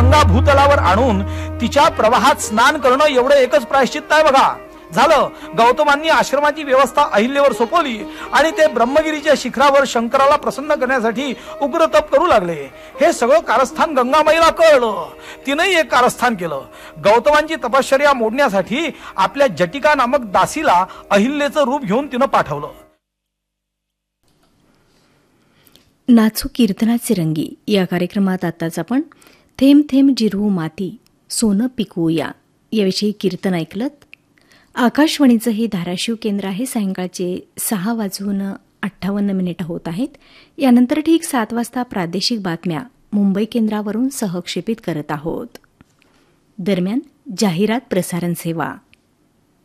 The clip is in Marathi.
गंगा भूतलावर आणून तिच्या प्रवाहात स्नान करणं एवढं एकच प्रायश्चित्त आहे बघा. झालं, गौतमांनी आश्रमाची व्यवस्था अहिल्यावर सोपवली आणि ते ब्रह्मगिरीच्या शिखरावर शंकराला प्रसन्न करण्यासाठी उग्र तप करू लागले. हे सगळं कारस्थान गंगामाईला कळलं. तिनंही एक कारस्थान केलं. गौतमांची तपश्चर्या मोडण्यासाठी आपल्या जटिका नामक दासीला अहिल्याचं रूप घेऊन तिनं पाठवलं. नाचू कीर्तनाचे रंगी या कार्यक्रमात आताच आपण थेंब थेंब जिरवू माती सोनं पिकवूया याविषयी कीर्तन ऐकलत. आकाशवाणीचं हे धाराशिव केंद्र आहे. सायंकाळचे 6:58 होत आहेत. यानंतर ठीक 7 वाजता प्रादेशिक बातम्या मुंबई केंद्रावरून सहक्षेपित करत आहोत. दरम्यान जाहिरात प्रसारण सेवा.